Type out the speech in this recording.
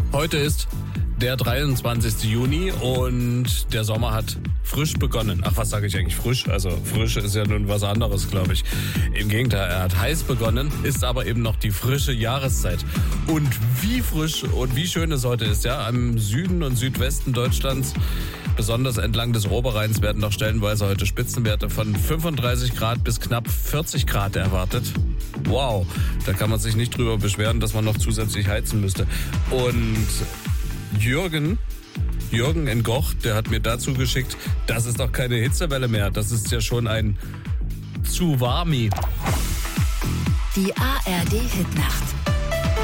Heute ist der 23. Juni und der Sommer hat frisch begonnen. Ach, was sage ich eigentlich frisch? Also frisch ist ja nun was anderes, glaube ich. Im Gegenteil, er hat heiß begonnen, ist aber eben noch die frische Jahreszeit. Und wie frisch und wie schön es heute ist, ja, im Süden und Südwesten Deutschlands, besonders entlang des Oberrheins, werden noch stellenweise heute Spitzenwerte von 35 Grad bis knapp 40 Grad erwartet. Wow, da kann man sich nicht drüber beschweren, dass man noch zusätzlich heizen müsste. Und Jürgen in Goch, der hat mir dazu geschickt, das ist doch keine Hitzewelle mehr, das ist ja schon ein Tsunami. Die ARD Hitnacht.